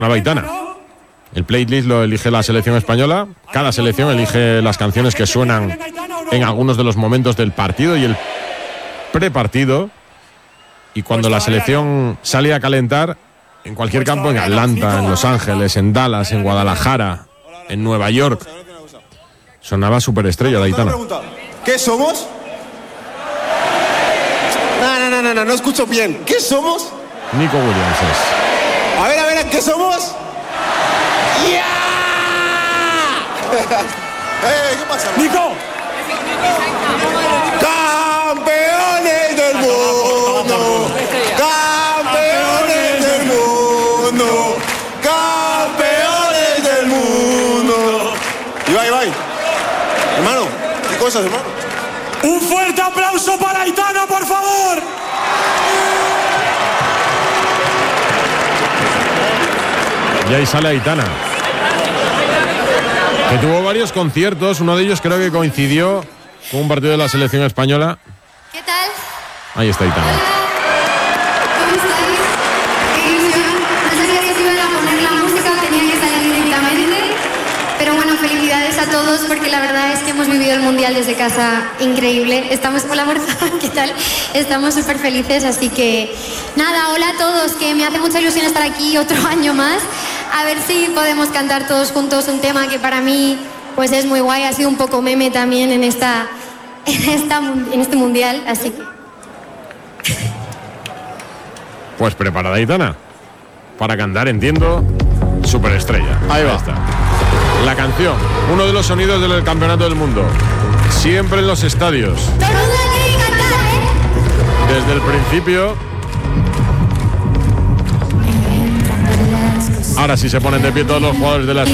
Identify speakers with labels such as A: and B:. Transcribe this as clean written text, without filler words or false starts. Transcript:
A: Una Aitana. El playlist lo elige la selección española. Cada selección elige las canciones que suenan en algunos de los momentos del partido y el prepartido. Y cuando la selección sale a calentar, en cualquier campo, en Atlanta, en Los Ángeles, en Dallas, en Guadalajara, en Nueva York, sonaba Superestrella de Aitana.
B: ¿Qué somos? No escucho bien. ¿Qué somos?
A: Nico Williams es.
B: A ver, ¿qué somos? ¡Ya! ¿Qué pasa?
C: ¡Nico!
B: ¡Campeones del mundo! ¡Campeones del mundo! ¡Campeones del mundo! Ibai. Hermano, ¿qué cosas, hermano?
C: ¡Un fuerte aplauso para Aitana, por favor!
A: Y ahí sale Aitana, que tuvo varios conciertos. Uno de ellos creo que coincidió con un partido de la selección española.
D: ¿Qué tal?
A: Ahí está Aitana.
D: Hola. ¿Cómo estáis? Qué ilusión. No sabía que se iban a poner la música, tenía que salir directamente. Pero bueno, felicidades a todos porque la verdad es que hemos vivido el Mundial desde casa increíble. Estamos con la muerte, ¿qué tal? Estamos súper felices, así que nada, hola a todos, que me hace mucha ilusión estar aquí otro año más. A ver si podemos cantar todos juntos un tema que para mí pues es muy guay, ha sido un poco meme también en este Mundial, así que...
A: Pues preparada Aitana para cantar, entiendo, Superestrella. Ahí va. Está. La canción, uno de los sonidos del Campeonato del Mundo, siempre en los estadios. Desde el principio. Ahora sí se ponen de pie todos los jugadores de la